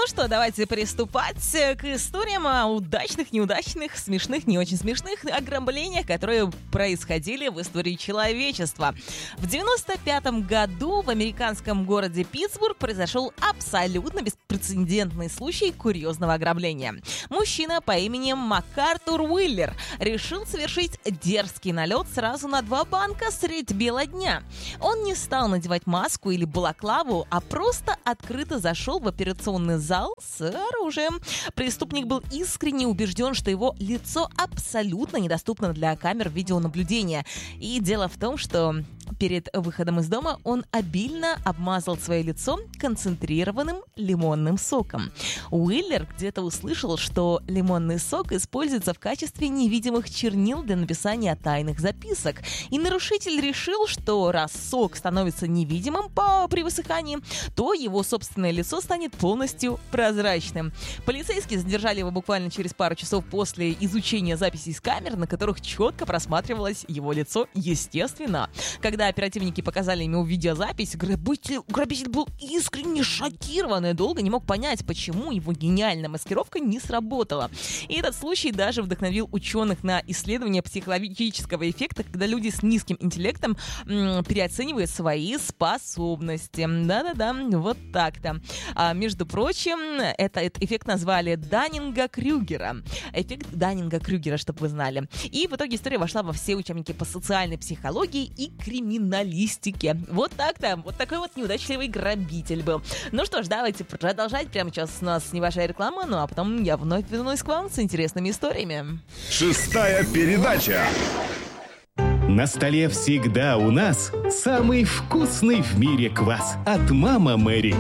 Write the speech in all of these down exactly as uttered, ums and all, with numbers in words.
Ну что, давайте приступать к историям о удачных, неудачных, смешных, не очень смешных ограблениях, которые происходили в истории человечества. В девяносто пятом году в американском городе Питтсбург произошел абсолютно беспрецедентный случай курьезного ограбления. Мужчина по имени МакАртур Уиллер решил совершить дерзкий налет сразу на два банка средь бела дня. Он не стал надевать маску или балаклаву, а просто открыто зашел в операционный зал с оружием. Преступник был искренне убежден, что его лицо абсолютно недоступно для камер видеонаблюдения. И дело в том, что перед выходом из дома он обильно обмазал свое лицо концентрированным лимонным соком. Уиллер где-то услышал, что лимонный сок используется в качестве невидимых чернил для написания тайных записок. И нарушитель решил, что раз сок становится невидимым по, при высыхании, то его собственное лицо станет полностью прозрачным. Полицейские задержали его буквально через пару часов после изучения записей с камер, на которых четко просматривалось его лицо, естественно. Когда оперативники показали ему видеозапись, грабитель, грабитель был искренне шокирован и долго не мог понять, почему его гениальная маскировка не сработала. И этот случай даже вдохновил ученых на исследование психологического эффекта, когда люди с низким интеллектом м, переоценивают свои способности. Да-да-да, вот так-то. А, между прочим, это, этот эффект назвали Даннинга-Крюгера. Эффект Даннинга-Крюгера, чтобы вы знали. И в итоге история вошла во все учебники по социальной психологии и криминалистике. Вот так-то. Вот такой вот неудачливый грабитель был. Ну что ж, давайте продолжать. Прямо сейчас у нас небольшая реклама, ну а потом я вновь вернусь к вам с интересными историями. Шестая передача. На столе всегда у нас самый вкусный в мире квас от «Мама Мэри».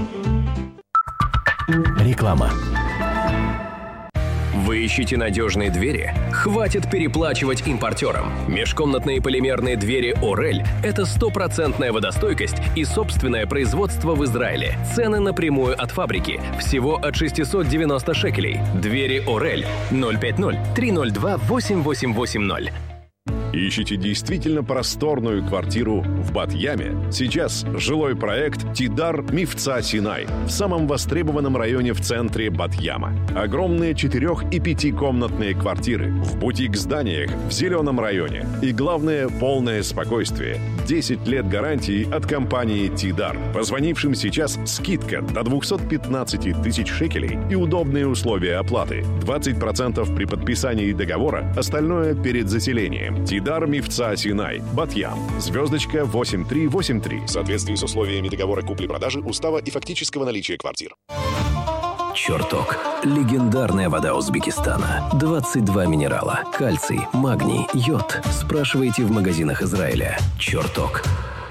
Реклама. Вы ищете надежные двери? Хватит переплачивать импортерам. Межкомнатные полимерные двери «Орель» — это стопроцентная водостойкость и собственное производство в Израиле. Цены напрямую от фабрики. Всего от шестьсот девяносто шекелей. Двери «Орель» ноль пять ноль три ноль два восемь восемь восемь ноль. Ищете действительно просторную квартиру в Бат-Яме? Сейчас жилой проект «Тидар Мивца Синай» в самом востребованном районе в центре Бат-Яма. Огромные четырех- и пятикомнатные квартиры в бутик-зданиях в зеленом районе. И главное, полное спокойствие. десять лет гарантии от компании «Тидар». Позвонившим сейчас скидка до двести пятнадцать тысяч шекелей и удобные условия оплаты. двадцать процентов при подписании договора, остальное перед заселением. «Тидар Мивца Синай», Бат-Ям. Звездочка восемь три восемь три. В соответствии с условиями договора купли-продажи, устава и фактического наличия квартир. Чертог. Легендарная вода Узбекистана. двадцать два минерала. Кальций, магний, йод. Спрашивайте в магазинах Израиля. Чертог.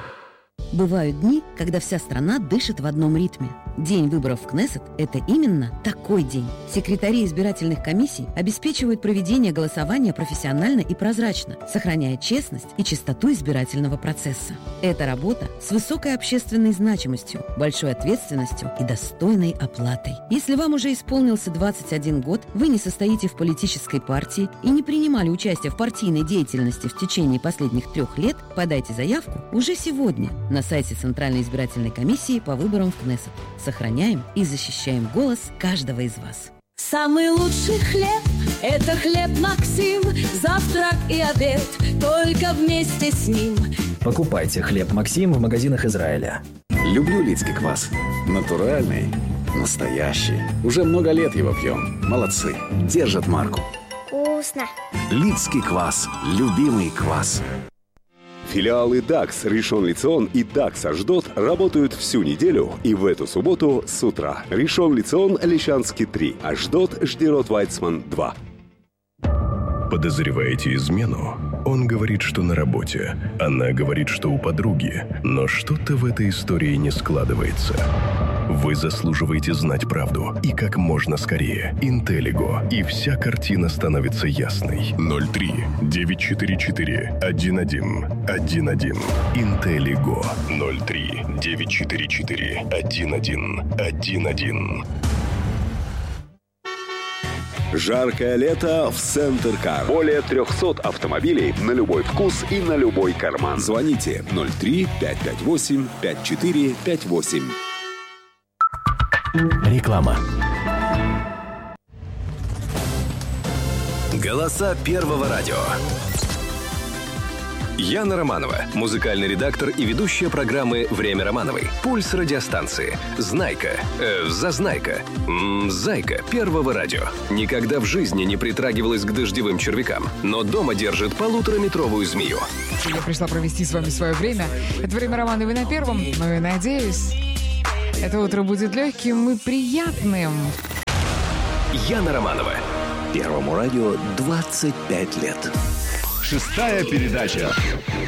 Бывают дни, когда вся страна дышит в одном ритме. День выборов в Кнессет – это именно такой день. Секретари избирательных комиссий обеспечивают проведение голосования профессионально и прозрачно, сохраняя честность и чистоту избирательного процесса. Это работа с высокой общественной значимостью, большой ответственностью и достойной оплатой. Если вам уже исполнился двадцать один год, вы не состоите в политической партии и не принимали участие в партийной деятельности в течение последних трех лет, подайте заявку уже сегодня на сайте Центральной избирательной комиссии по выборам в Кнессет. Сохраняем и защищаем голос каждого из вас. Самый лучший хлеб – это хлеб Максим. Завтрак и обед только вместе с ним. Покупайте хлеб Максим в магазинах Израиля. Люблю лидский квас. Натуральный, настоящий. Уже много лет его пьем. Молодцы. Держат марку. Вкусно. Лидский квас. Любимый квас. Филиалы ДАКС Ришон Лицион и ДАКС Ашдот работают всю неделю и в эту субботу с утра. Ришон Лицион, Лишанский три, Ашдот, Ждерот Вайцман два. Подозреваете измену? Он говорит, что на работе. Она говорит, что у подруги. Но что-то в этой истории не складывается. Вы заслуживаете знать правду. И как можно скорее. Интеллиго. И вся картина становится ясной. ноль три девять четыре четыре один один один один. Интеллиго. ноль три девять четыре четыре один один один один. Жаркое лето в Центр Кар. Более трехсот автомобилей на любой вкус и на любой карман. Звоните ноль три пять пять восемь пять четыре пять восемь. Реклама. Голоса Первого радио. Яна Романова, музыкальный редактор и ведущая программы «Время Романовой». Пульс радиостанции. Знайка. Э, Зазнайка. М-м, Зайка Первого радио. Никогда в жизни не притрагивалась к дождевым червякам, но дома держит полутораметровую змею. Я пришла провести с вами свое время. Это «Время Романовой» на Первом, но и надеюсь, это утро будет легким и приятным. Яна Романова. Первому радио двадцать пять лет. Шестая передача.